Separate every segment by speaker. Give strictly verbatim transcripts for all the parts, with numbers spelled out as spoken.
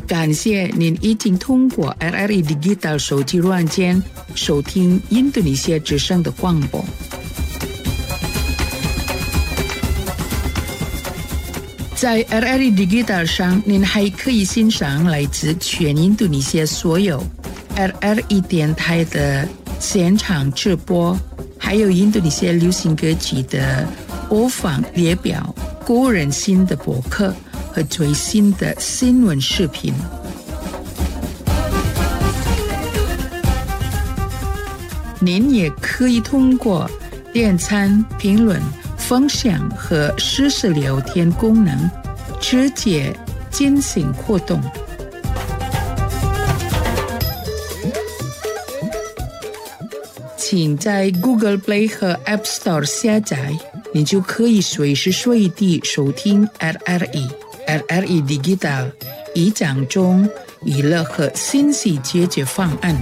Speaker 1: 感谢您已经通过 R R I Digital 手机软件收听印度尼西亚之声的广播。在 R R I Digital 上，您还可以欣赏来自全印度尼西亚所有 R R I 电台的现场直播，还有印度尼西亚流行歌曲的播放列表、个人新的博客和最新的新闻视频。您也可以通过点赞、评论、分享和实时聊天功能直接进行互动。请在 Google Play 和 App Store 下载，你就可以随时随地收听 R R I、R R I Digital 一讲中娱乐和信息解决方案。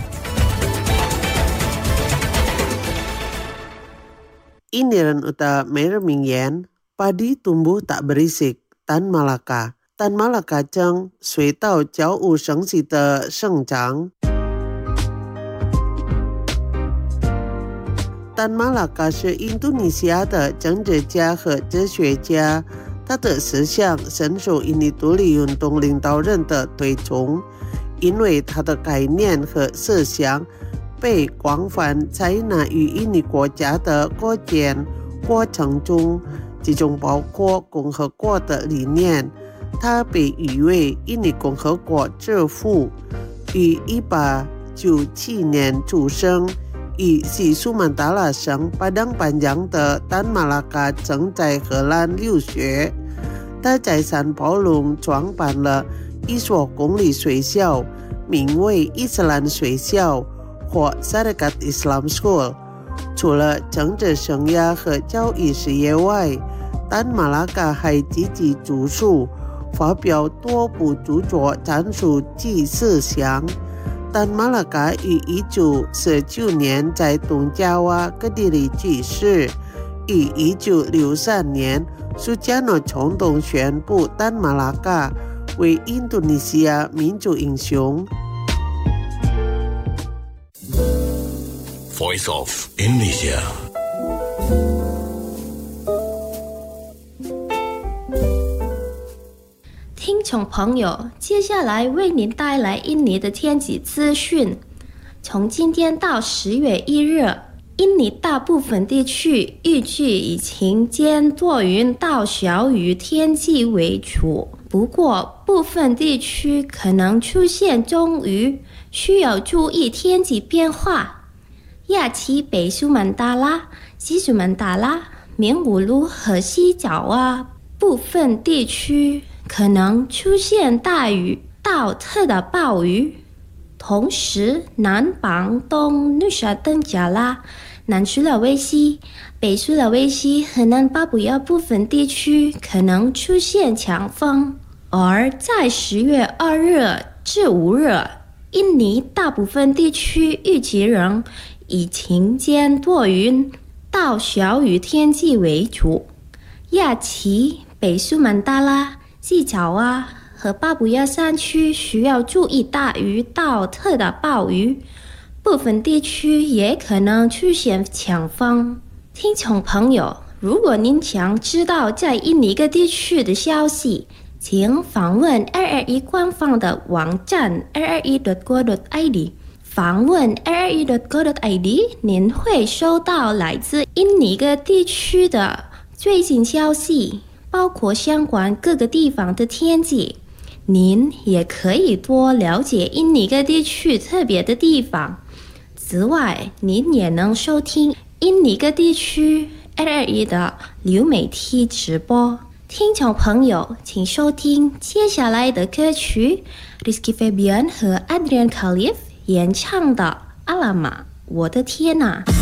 Speaker 2: Iniran uta Mer Mingyan, padi tumbuh tak berisik, Tan Malaka. Tan Malaka 称水稻悄无声息的生长。Tan Malaka 是印度尼西亚的政治家和哲学家，他的思想深受印尼独立运动领导人的推崇，因为他的概念和思想被广泛采纳于印尼国家的构建过程中，其中包括共和国的理念。他被誉为印尼共和国之父，于一八九七年出生。与西苏曼达拉省巴当班扬的丹马拉卡曾在荷兰留学。他在三堡龙创办了一所公立学校，名为伊斯兰学校或 Syarikat Islam School。 除了政治生涯和教育事业外，丹马拉卡还积极著述，发表多部著作阐述其思想。丹马拉卡于一九四九年在东爪哇各地里去世。于一九六三年，苏加诺总统宣布丹马拉卡为印度尼西亚民族英雄。
Speaker 3: Voice of Indonesia。
Speaker 4: 听众朋友，接下来为您带来印尼的天气资讯。从今天到十月一日，印尼大部分地区预计以晴间多云到小雨天气为主，不过部分地区可能出现中雨，需要注意天气变化。亚齐北苏门答腊、西苏门答腊、明武路和西爪哇部分地区可能出现大雨到特大暴雨，同时南邦东努沙登加拉、南苏拉威西、北苏拉威西和南巴布亚部分地区可能出现强风。而在十月二日至五日，印尼大部分地区预计仍以晴间多云到小雨天气为主。亚齐、北苏门答腊、西爪哇和巴布亚山区需要注意大雨到特大暴雨，部分地区也可能出现强风。听众朋友，如果您想知道在印尼各地区的消息，请访问 R R I 官方的网站 r r i dot go dot i d。 访问 r r i dot go dot i d， 您会收到来自印尼各地区的最新消息，包括相关各个地方的天气。您也可以多了解印尼各地区特别的地方。此外，您也能收听印尼各地区 R R I 的流媒体直播。听众朋友，请收听接下来的歌曲 Rizky Febian 和 Adrian Khalif 演唱的《阿拉玛》，我的天哪！